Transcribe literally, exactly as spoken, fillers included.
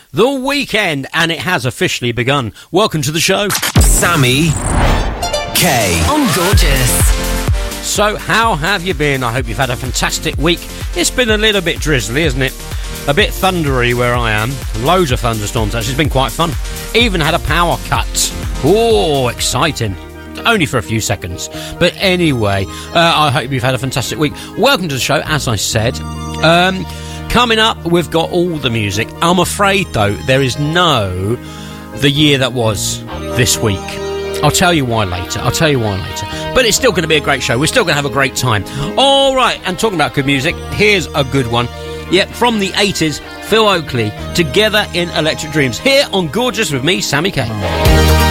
the weekend, and it has officially begun. Welcome to the show. Sammy K. On Gorgeous. So, how have you been? I hope you've had a fantastic week. It's been a little bit drizzly, isn't it? A bit thundery where I am. Loads of thunderstorms, actually. It's been quite fun. Even had a power cut. Oh, exciting. Only for a few seconds. But anyway, uh, I hope you've had a fantastic week. Welcome to the show, as I said. Um, coming up, we've got all the music. I'm afraid, though, there is no The Year That Was this week. I'll tell you why later. I'll tell you why later. But it's still going to be a great show. We're still going to have a great time. All right, and talking about good music, here's a good one. Yep, from the eighties, Phil Oakley, Together in Electric Dreams. Here on Gorgeous with me, Sammy K.